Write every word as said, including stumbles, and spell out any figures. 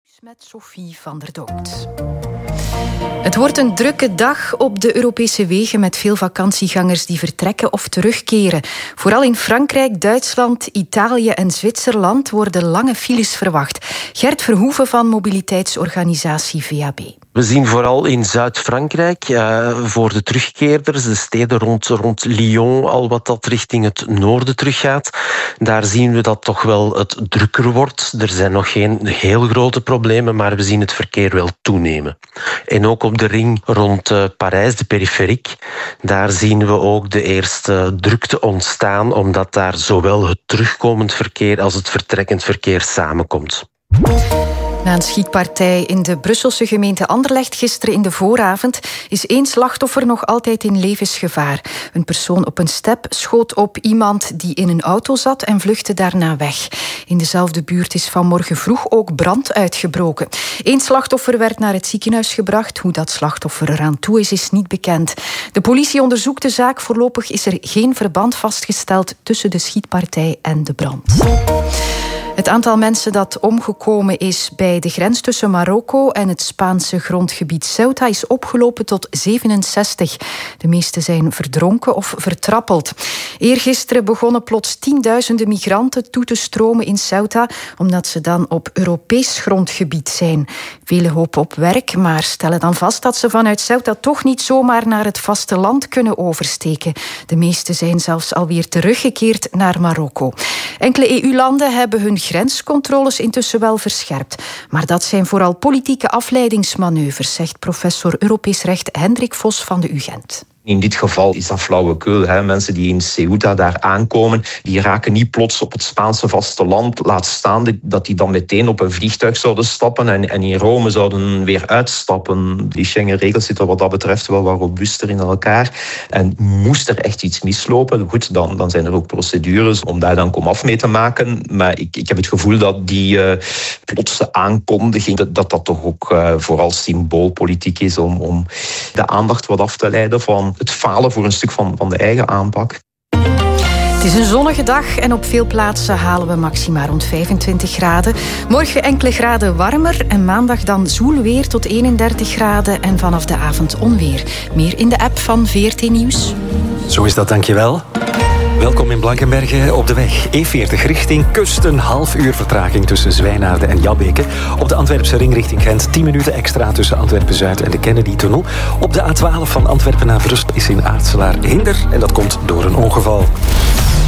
Met Sophie van der Dood. Het wordt een drukke dag op de Europese wegen met veel vakantiegangers die vertrekken of terugkeren. Vooral in Frankrijk, Duitsland, Italië en Zwitserland worden lange files verwacht. Gert Verhoeven van mobiliteitsorganisatie V A B. We zien vooral in Zuid-Frankrijk, uh, voor de terugkeerders, de steden rond, rond Lyon, al wat dat richting het noorden teruggaat. Daar zien we dat toch wel het drukker wordt. Er zijn nog geen heel grote problemen, maar we zien het verkeer wel toenemen. En ook op de ring rond uh, Parijs, de periferiek, daar zien we ook de eerste drukte ontstaan, omdat daar zowel het terugkomend verkeer als het vertrekkend verkeer samenkomt. Na een schietpartij in de Brusselse gemeente Anderlecht gisteren in de vooravond is één slachtoffer nog altijd in levensgevaar. Een persoon op een step schoot op iemand die in een auto zat en vluchtte daarna weg. In dezelfde buurt is vanmorgen vroeg ook brand uitgebroken. Eén slachtoffer werd naar het ziekenhuis gebracht. Hoe dat slachtoffer eraan toe is, is niet bekend. De politie onderzoekt de zaak. Voorlopig is er geen verband vastgesteld tussen de schietpartij en de brand. Het aantal mensen dat omgekomen is bij de grens tussen Marokko en het Spaanse grondgebied Ceuta is opgelopen tot zevenenzestig. De meeste zijn verdronken of vertrappeld. Eergisteren begonnen plots tienduizenden migranten toe te stromen in Ceuta, omdat ze dan op Europees grondgebied zijn. Velen hopen op werk, maar stellen dan vast dat ze vanuit Ceuta toch niet zomaar naar het vasteland kunnen oversteken. De meeste zijn zelfs alweer teruggekeerd naar Marokko. Enkele E U-landen hebben hun grenscontroles intussen wel verscherpt. Maar dat zijn vooral politieke afleidingsmanoeuvres, zegt professor Europees recht Hendrik Vos van de U Gent. In dit geval is dat flauwekul. Hè. Mensen die in Ceuta daar aankomen, die raken niet plots op het Spaanse vasteland. Laat staan dat die dan meteen op een vliegtuig zouden stappen en, en in Rome zouden weer uitstappen. Die Schengen-regels zitten wat dat betreft wel wat robuuster in elkaar. En moest er echt iets mislopen, goed, dan, dan zijn er ook procedures om daar dan komaf mee te maken. Maar ik, ik heb het gevoel dat die uh, plotse aankondiging, dat, dat dat toch ook uh, vooral symboolpolitiek is om, om de aandacht wat af te leiden van het falen voor een stuk van, van de eigen aanpak. Het is een zonnige dag en op veel plaatsen halen we maxima rond vijfentwintig graden. Morgen enkele graden warmer en maandag dan zwoel weer tot eenendertig graden en vanaf de avond onweer. Meer in de app van V R T Nieuws. Zo is dat, dankjewel. Welkom in Blankenberge op de weg. E veertig richting kust, een half uur vertraging tussen Zwijnaarden en Jabbeke. Op de Antwerpse ring richting Gent tien minuten extra tussen Antwerpen-Zuid en de Kennedy-tunnel. Op de A twaalf van Antwerpen naar Brust is in Aartselaar hinder en dat komt door een ongeval.